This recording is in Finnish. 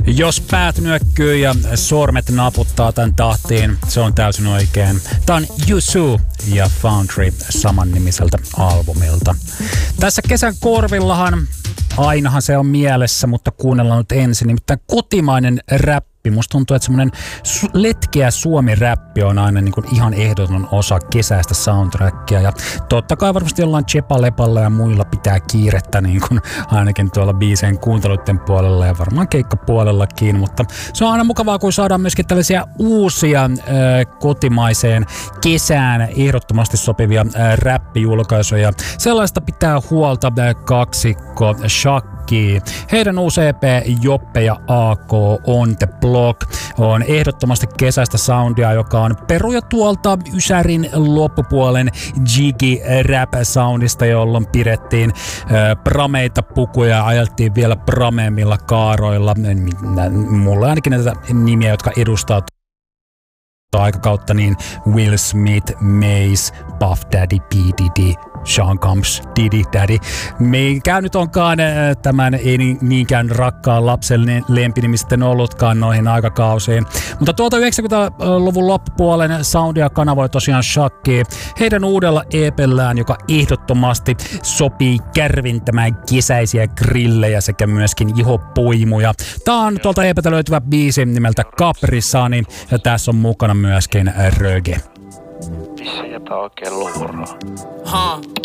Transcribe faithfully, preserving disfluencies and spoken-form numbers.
Jos päät nyökkyy ja sormet naputtaa tämän tahtiin, se on täysin oikein. Tää on Yusu ja Foundry samannimiseltä albumilta. Tässä kesän korvillahan, ainahan se on mielessä, mutta kuunnellaan nyt ensin, nimittäin kotimainen räppi. Musta tuntuu, että semmoinen su- letkeä suomi-räppi on aina niin kuin ihan ehdoton osa kesäistä soundtrackia. Ja totta kai varmasti jollain Chepa-Lepalla ja muilla pitää kiirettä niin kuin ainakin tuolla biiseen kuunteluiden puolella ja varmaan keikkapuolellakin. Mutta se on aina mukavaa, kun saadaan myöskin tällaisia uusia äh, kotimaiseen kesään ehdottomasti sopivia äh, räppijulkaisuja. Sellaista pitää huolta äh, kaksikko Shakki. Heidän uusi E P Joppe ja A K on The Block on ehdottomasti kesäistä soundia, joka on peruja tuolta Ysärin loppupuolen jiggy rap soundista, jolloin pidettiin äh, prameita pukuja ja ajeltiin vielä prameemmilla kaaroilla. Mulla ainakin näitä nimiä, jotka edustaa aikakautta, niin Will Smith, Mace, Puff Daddy, P. Diddy, Sean Combs, Diddy Daddy. Minkään nyt onkaan tämän ei niinkään rakkaan lapsen lempinimi sitten ollutkaan noihin aikakausiin. Mutta tuolta yhdeksänkymmentäluvun loppupuolen soundia kanavoi tosiaan Shakki heidän uudella E P:llään, joka ehdottomasti sopii kärvintämään kesäisiä grillejä sekä myöskin ihopuimuja. Tää on tuolta E P:ltä löytyvä biisi nimeltä Capri-Sunny ja tässä on mukana myöskin Röge. Missä jäpä oikein luuraa? Ha,